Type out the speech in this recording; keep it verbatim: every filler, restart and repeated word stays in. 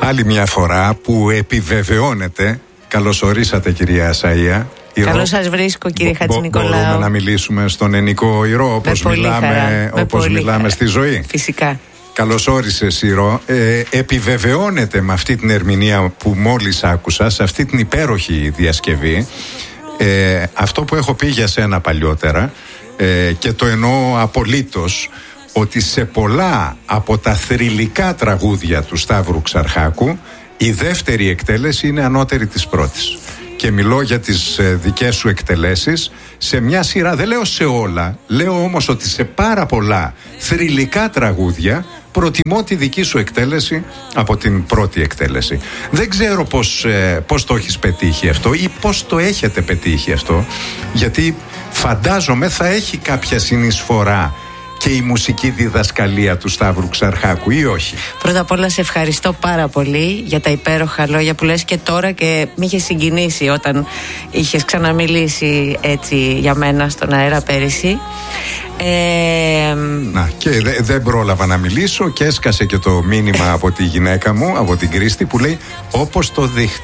Άλλη μια φορά που επιβεβαιώνεται. Καλώς ορίσατε, κυρία Ασαΐα. Καλώς σας βρίσκω, κύριε Μπο, Χατζηνικολάου. Μπορούμε να μιλήσουμε στον Ενικό Ηρώ, όπως μιλάμε, όπως μιλάμε στη ζωή. Φυσικά. Καλώς όρισες, Ηρώ. Ε, επιβεβαιώνεται με αυτή την ερμηνεία που μόλις άκουσα, σε αυτή την υπέροχη διασκευή, ε, αυτό που έχω πει για σένα παλιότερα, ε, και το εννοώ απολύτως, ότι σε πολλά από τα θρυλικά τραγούδια του Σταύρου Ξαρχάκου η δεύτερη εκτέλεση είναι ανώτερη της πρώτης. Και μιλώ για τις ε, δικές σου εκτελέσεις σε μια σειρά, δεν λέω σε όλα, λέω όμως ότι σε πάρα πολλά θρυλικά τραγούδια προτιμώ τη δική σου εκτέλεση από την πρώτη εκτέλεση. Δεν ξέρω πώς, ε, πώς το έχεις πετύχει αυτό ή πώς το έχετε πετύχει αυτό, γιατί φαντάζομαι θα έχει κάποια συνεισφορά και η μουσική διδασκαλία του Σταύρου Ξαρχάκου, ή όχι? Πρώτα απ' όλα σε ευχαριστώ πάρα πολύ για τα υπέροχα λόγια που λες και τώρα, και με είχε συγκινήσει όταν είχες ξαναμιλήσει έτσι για μένα στον αέρα πέρυσι. Ε... Να, και δε, δεν πρόλαβα να μιλήσω και έσκασε και το μήνυμα από τη γυναίκα μου, από την Κρίστη, που λέει όπως το δείχνει.